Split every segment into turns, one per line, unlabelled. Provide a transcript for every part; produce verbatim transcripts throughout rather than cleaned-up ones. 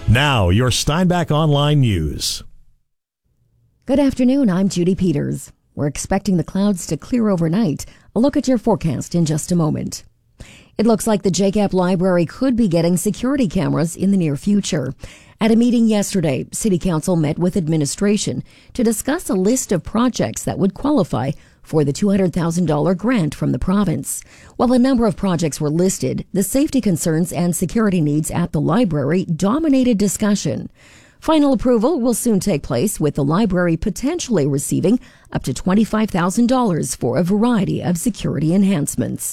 Now, your Steinbach Online News.
Good afternoon, I'm Judy Peters. We're expecting the clouds to clear overnight. A look at your forecast in just a moment. It looks like the J C A P Library could be getting security cameras in the near future. At a meeting yesterday, City Council met with administration to discuss a list of projects that would qualify for the two hundred thousand dollars grant from the province. While a number of projects were listed, the safety concerns and security needs at the library dominated discussion. Final approval will soon take place, with the library potentially receiving up to twenty-five thousand dollars for a variety of security enhancements.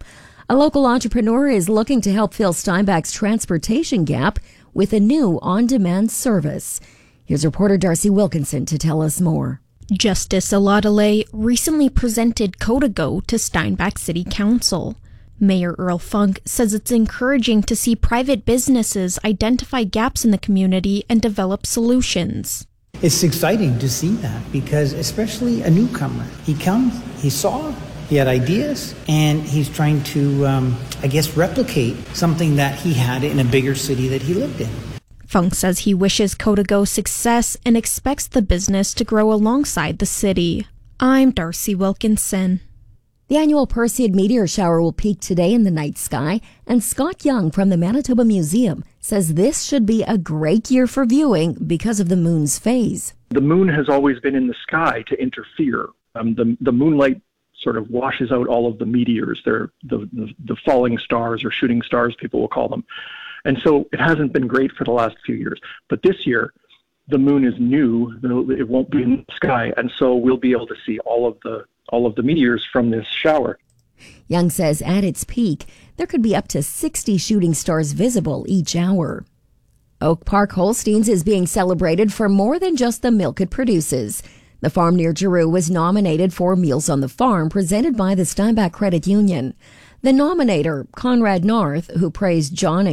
A local entrepreneur is looking to help fill Steinbach's transportation gap with a new on-demand service. Here's reporter Darcy Wilkinson to tell us more.
Justice Aladale recently presented Codago to Steinbach City Council. Mayor Earl Funk says it's encouraging to see private businesses identify gaps in the community and develop solutions.
It's exciting to see that, because especially a newcomer, he comes, he saw, he had ideas, and he's trying to, um, I guess, replicate something that he had in a bigger city that he lived in.
Funk says he wishes Codago success and expects the business to grow alongside the city. I'm Darcy Wilkinson.
The annual Perseid meteor shower will peak today in the night sky, and Scott Young from the Manitoba Museum says this should be a great year for viewing because of the moon's phase.
The moon has always been in the sky to interfere. Um, the, the moonlight sort of washes out all of the meteors. They're the, the, the falling stars, or shooting stars, people will call them. And so it hasn't been great for the last few years. But this year, the moon is new. It won't be in the sky. And so we'll be able to see all of the all of the meteors from this shower.
Young says at its peak, there could be up to sixty shooting stars visible each hour. Oak Park Holsteins is being celebrated for more than just the milk it produces. The farm near Giroux was nominated for Meals on the Farm, presented by the Steinbach Credit Union. The nominator, Conrad North, who praised John and